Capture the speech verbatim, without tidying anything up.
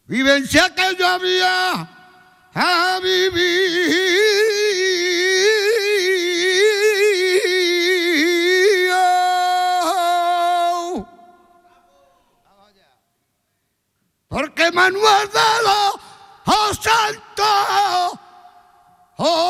vivencia que yo había a vivir. Porque Manuel de los Santos, oh,